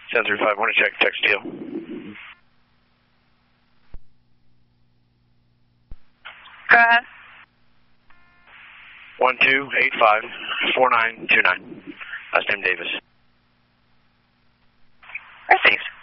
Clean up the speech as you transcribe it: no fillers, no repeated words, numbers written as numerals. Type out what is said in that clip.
735, want to check text deal. Go ahead. 1285-4929. Last name Davis. Received.